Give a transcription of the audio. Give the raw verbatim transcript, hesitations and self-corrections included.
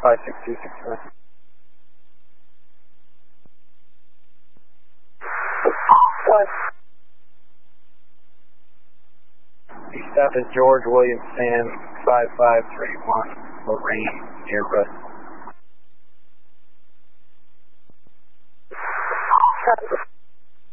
five six two six seven. What? The staff is George William Sam five five three one, Lorraine, Airbus